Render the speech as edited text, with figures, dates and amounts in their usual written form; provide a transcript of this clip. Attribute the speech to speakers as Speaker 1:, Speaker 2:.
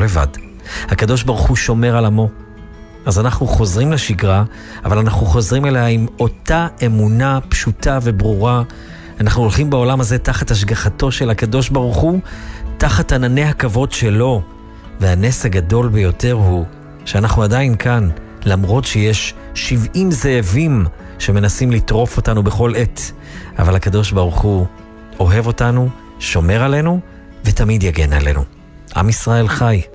Speaker 1: לבד. הקדוש ברוך הוא שומר על עמו. אז אנחנו חוזרים לשגרה, אבל אנחנו חוזרים אליה עם אותה אמונה פשוטה וברורה. אנחנו הולכים בעולם הזה תחת השגחתו של הקדוש ברוך הוא, תחת ענני הכבוד שלו. והנס הגדול ביותר הוא שאנחנו עדיין כאן, למרות שיש 70 זאבים שמנסים לטרוף אותנו בכל עת. אבל הקדוש ברוך הוא אוהב אותנו, שומר עלינו, ותמיד יגן עלינו. עם ישראל חי.